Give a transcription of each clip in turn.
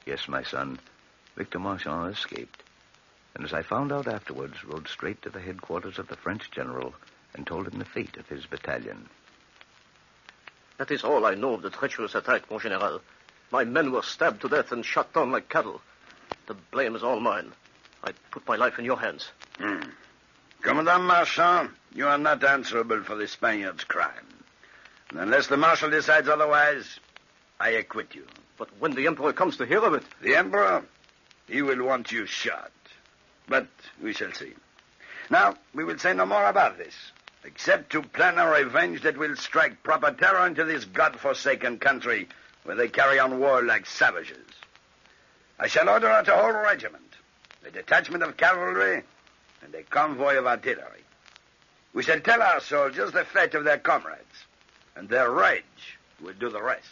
Yes, my son. Victor Marchand escaped. And as I found out afterwards, rode straight to the headquarters of the French general and told him the fate of his battalion. That is all I know of the treacherous attack, mon général. My men were stabbed to death and shot down like cattle. The blame is all mine. I put my life in your hands. Commandant Marchand, you are not answerable for the Spaniards' crime. And unless the Marshal decides otherwise, I acquit you. But when the Emperor comes to hear of it... The Emperor? He will want you shot. But we shall see. Now, we will say no more about this, except to plan a revenge that will strike proper terror into this God-forsaken country where they carry on war like savages. I shall order out a whole regiment, a detachment of cavalry, and a convoy of artillery. We shall tell our soldiers the fate of their comrades, and their rage will do the rest.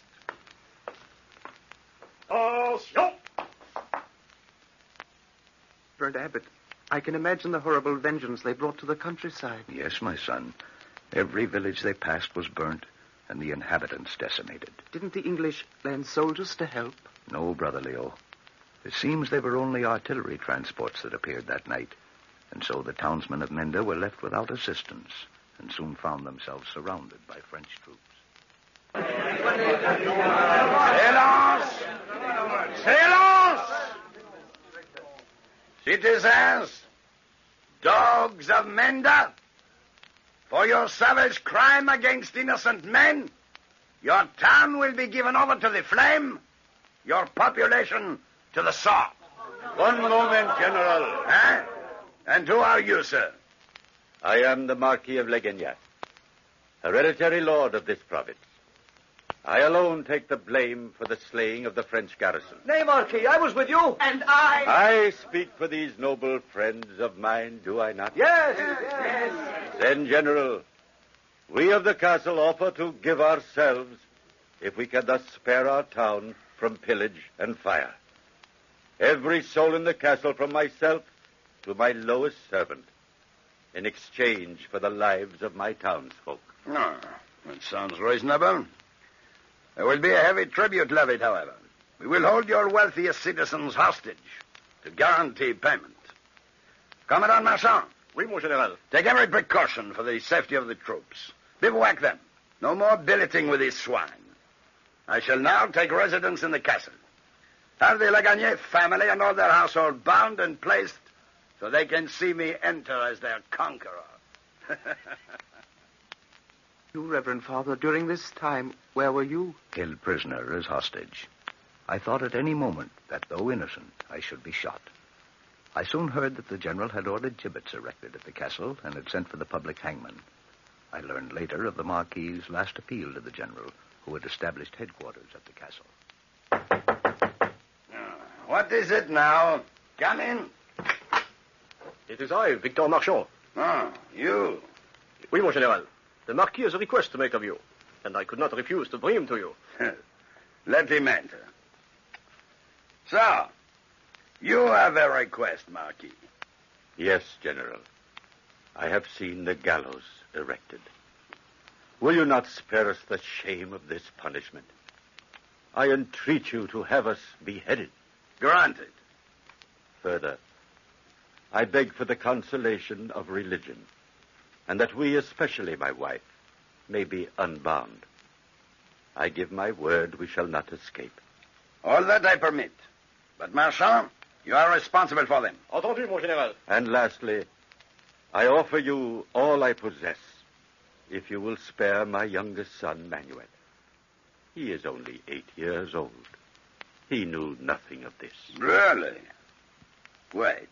Lord Abbot, I can imagine the horrible vengeance they brought to the countryside. Yes, my son. Every village they passed was burnt, and the inhabitants decimated. Didn't the English lend soldiers to help? No, Brother Leo. It seems they were only artillery transports that appeared that night, and so the townsmen of Menda were left without assistance, and soon found themselves surrounded by French troops. Silence! Silence! Citizens, dogs of Menda, for your savage crime against innocent men, your town will be given over to the flame, your population to the sword. One moment, General. Huh? And who are you, sir? I am the Marquis of Legagnac, hereditary lord of this province. I alone take the blame for the slaying of the French garrison. Nay, Marquis, I was with you. And I... I speak for these noble friends of mine, do I not? Yes. Then, General, we of the castle offer to give ourselves if we can thus spare our town from pillage and fire. Every soul in the castle, from myself to my lowest servant, in exchange for the lives of my townsfolk. No, that sounds reasonable. There will be a heavy tribute levied, however. We will hold your wealthiest citizens hostage to guarantee payment. Commandant Marchand. Oui, mon général. Take every precaution for the safety of the troops. Bivouac them. No more billeting with these swine. I shall now take residence in the castle. Have the Legagnac family and all their household bound and placed so they can see me enter as their conqueror. You, Reverend Father, during this time, where were you? Held prisoner as hostage. I thought at any moment that, though innocent, I should be shot. I soon heard that the general had ordered gibbets erected at the castle and had sent for the public hangman. I learned later of the Marquis's last appeal to the general, who had established headquarters at the castle. What is it now? Come in. It is I, Victor Marchand. Oh, you. Oui, mon général. The Marquis has a request to make of you, and I could not refuse to bring him to you. Let him enter. So, you have a request, Marquis. Yes, General. I have seen the gallows erected. Will you not spare us the shame of this punishment? I entreat you to have us beheaded. Granted. Further, I beg for the consolation of religion, and that we, especially my wife, may be unbound. I give my word we shall not escape. All that I permit. But, Marchand, you are responsible for them. Entendu, mon général. And lastly, I offer you all I possess, if you will spare my youngest son, Manuel. He is only 8 years old. He knew nothing of this. Really? Wait.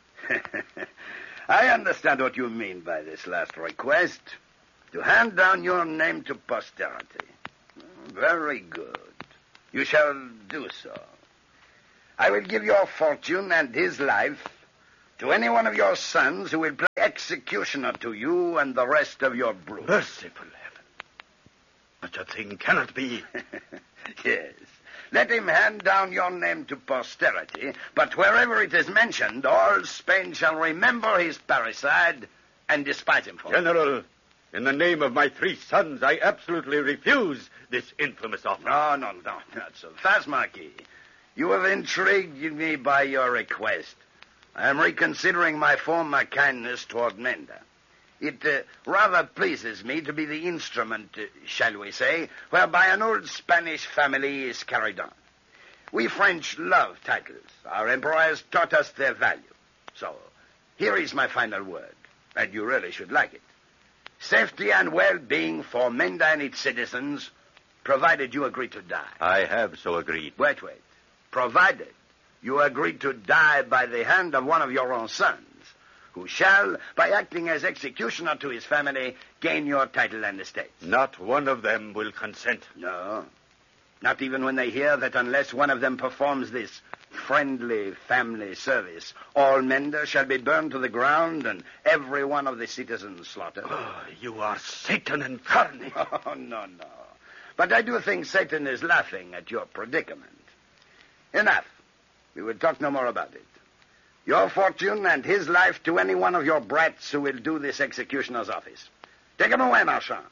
I understand what you mean by this last request. To hand down your name to posterity. Very good. You shall do so. I will give your fortune and his life to any one of your sons who will play executioner to you and the rest of your brood. Merciful heaven. Such a thing cannot be. Yes. Let him hand down your name to posterity, but wherever it is mentioned, all Spain shall remember his parricide and despise him for it. General, in the name of my 3 sons, I absolutely refuse this infamous offer. No, not so fast, Marquis. You have intrigued me by your request. I am reconsidering my former kindness toward Menda. It rather pleases me to be the instrument, shall we say, whereby an old Spanish family is carried on. We French love titles. Our emperor has taught us their value. So, here is my final word, and you really should like it. Safety and well-being for Menda and its citizens, provided you agree to die. I have so agreed. Wait. Provided you agree to die by the hand of one of your own sons, who shall, by acting as executioner to his family, gain your title and estates. Not one of them will consent. No. Not even when they hear that unless one of them performs this friendly family service, all Menda shall be burned to the ground and every one of the citizens slaughtered. Oh, you are Satan incarnate. Oh, no. But I do think Satan is laughing at your predicament. Enough. We will talk no more about it. Your fortune and his life to any one of your brats who will do this executioner's office. Take him away, Marchand.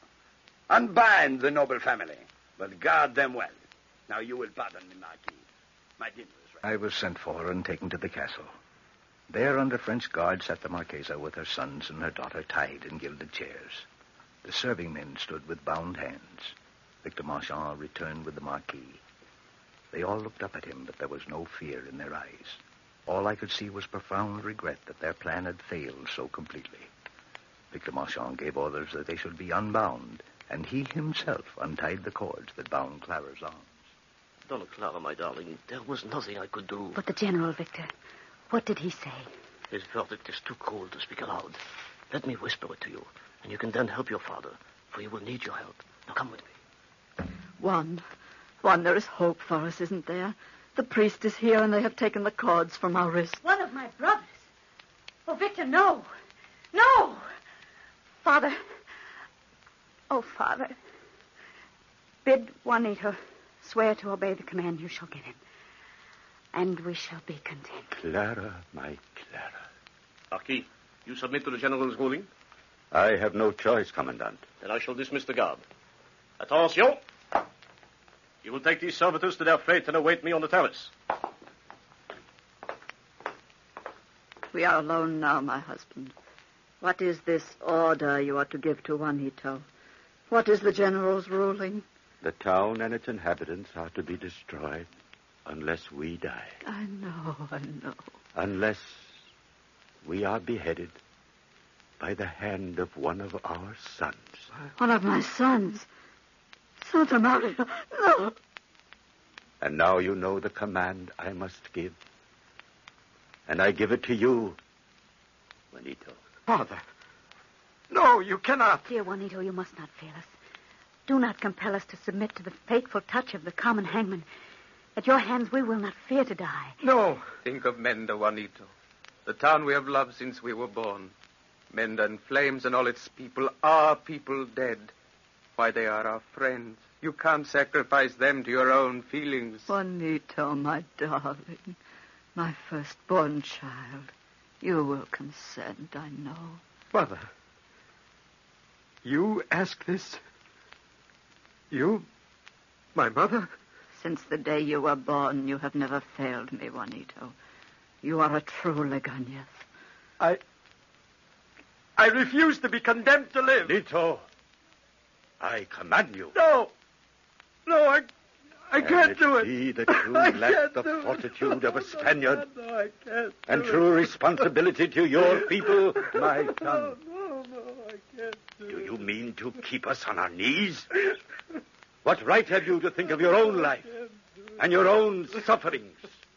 Unbind the noble family, but guard them well. Now you will pardon me, Marquis. My dinner is ready. I was sent for and taken to the castle. There, under French guard, sat the Marquesa with her sons and her daughter tied in gilded chairs. The serving men stood with bound hands. Victor Marchand returned with the Marquis. They all looked up at him, but there was no fear in their eyes. All I could see was profound regret that their plan had failed so completely. Victor Marchand gave orders that they should be unbound, and he himself untied the cords that bound Clara's arms. Donna Clara, my darling, there was nothing I could do. But the General, Victor, what did he say? His verdict is too cold to speak aloud. Let me whisper it to you, and you can then help your father, for he will need your help. Now come with me. Juan, there is hope for us, isn't there? The priest is here, and they have taken the cords from our wrists. One of my brothers. Oh, Victor, no. No! Father. Oh, Father. Bid Juanito swear to obey the command you shall give him. And we shall be content. Clara, my Clara. Marquis, you submit to the General's ruling? I have no choice, Commandant. Then I shall dismiss the guard. Attention! You will take these servitors to their fate and await me on the terrace. We are alone now, my husband. What is this order you are to give to Juanito? What is the General's ruling? The town and its inhabitants are to be destroyed unless we die. I know. Unless we are beheaded by the hand of one of our sons. One of my sons? Santa Maria, no. And now you know the command I must give. And I give it to you, Juanito. Father. No, you cannot. Dear Juanito, you must not fail us. Do not compel us to submit to the fateful touch of the common hangman. At your hands we will not fear to die. No. Think of Menda, Juanito. The town we have loved since we were born. Menda and Flames and all its people are people dead. Why, they are our friends. You can't sacrifice them to your own feelings. Juanito, my darling, my firstborn child, you will consent, I know. Mother, you ask this? You, my mother? Since the day you were born, you have never failed me, Juanito. You are a true Legañez. I refuse to be condemned to live. Juanito, I command you. No, I can't do it. See that you lack the fortitude of a Spaniard. No, I can't. And true responsibility to your people, my son. No, I can't do it. Do you mean to keep us on our knees? What right have you to think of your own life and your own sufferings?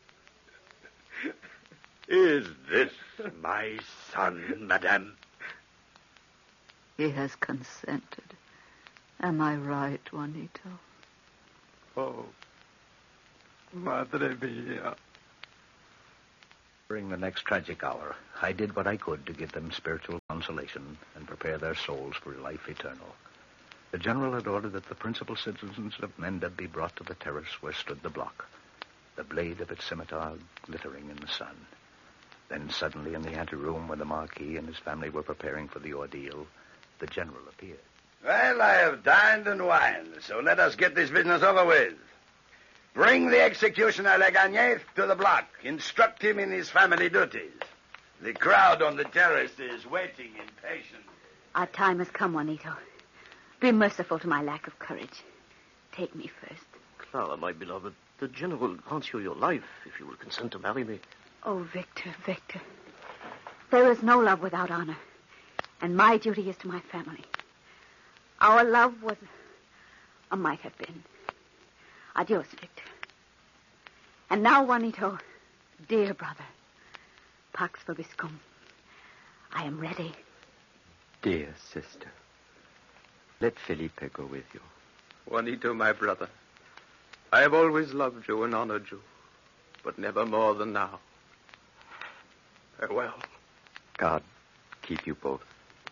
Is this my son, madame? He has consented. Am I right, Juanito? Oh, Madre mia. During the next tragic hour, I did what I could to give them spiritual consolation and prepare their souls for life eternal. The general had ordered that the principal citizens of Menda be brought to the terrace where stood the block, the blade of its scimitar glittering in the sun. Then suddenly in the anteroom where the Marquis and his family were preparing for the ordeal, the general appeared. Well, I have dined and wined, so let us get this business over with. Bring the executioner Legagnef to the block. Instruct him in his family duties. The crowd on the terrace is waiting impatiently. Our time has come, Juanito. Be merciful to my lack of courage. Take me first. Clara, my beloved, the General grants you your life if you will consent to marry me. Oh, Victor, Victor. There is no love without honor. And my duty is to my family. Our love was or might have been. Adios, Victor. And now, Juanito, dear brother, Pax Vobiscum, I am ready. Dear sister, let Felipe go with you. Juanito, my brother, I have always loved you and honored you, but never more than now. Farewell. God keep you both.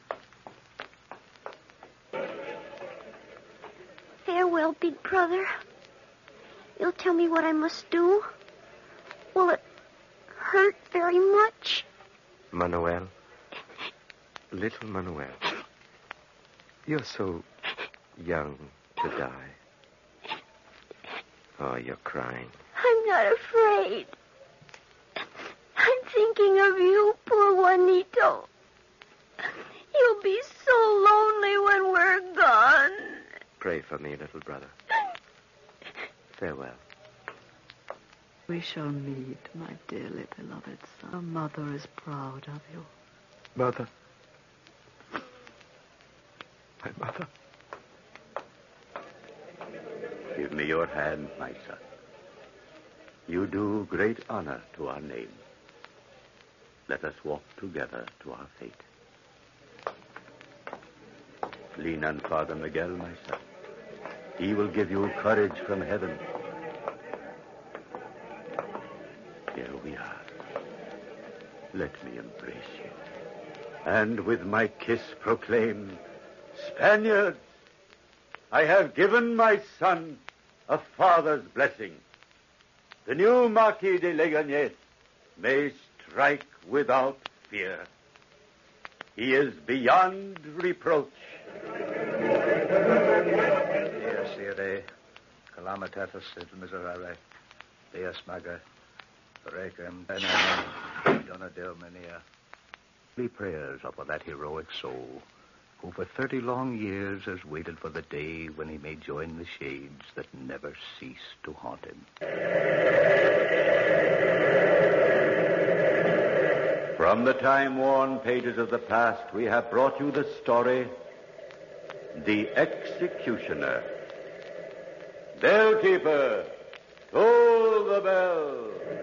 Farewell, big brother. You'll tell me what I must do? Will it hurt very much? Manuel, little Manuel, you're so young to die. Oh, you're crying. I'm not afraid. I'm thinking of you, poor Juanito. You'll be so lonely when we're gone. Pray for me, little brother. Farewell. We shall meet, my dearly beloved son. Our mother is proud of you. Mother. My mother. Give me your hand, my son. You do great honor to our name. Let us walk together to our fate. Lean on Father Miguel, my son. He will give you courage from heaven. Here we are. Let me embrace you. And with my kiss proclaim, Spaniards, I have given my son a father's blessing. The new Marquis de Legagnef may strike without fear. He is beyond reproach. Dies irae, calamitatis et miserere, Deus maga, requiem bene, dona Deo menia. The prayers are for that heroic soul who for 30 long years has waited for the day when he may join the shades that never cease to haunt him. From the time-worn pages of the past, we have brought you the story, The Executioner. Bellkeeper, toll the bell.